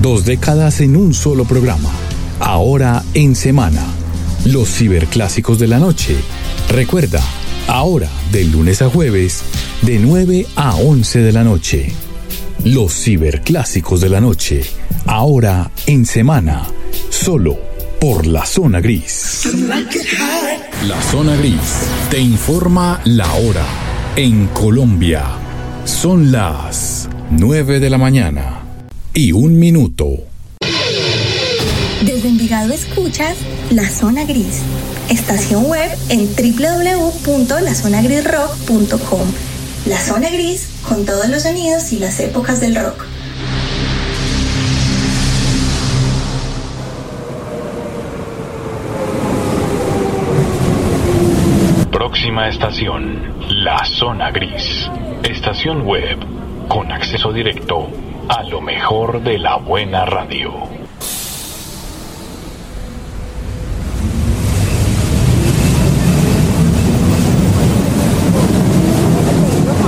2 décadas en un solo programa. Ahora en semana. Los ciberclásicos de la noche. Recuerda, ahora de lunes a jueves, de 9 a 11 de la noche. Los ciberclásicos de la noche. Ahora en semana. Solo por La Zona Gris. La Zona Gris te informa la hora. En Colombia son las 9 de la mañana y 1 minuto. Desde Envigado escuchas La Zona Gris, estación web en www.lazonagrisrock.com. La Zona Gris con todos los sonidos y las épocas del rock. Próxima estación, La Zona Gris, estación web con acceso directo a lo mejor de la buena radio.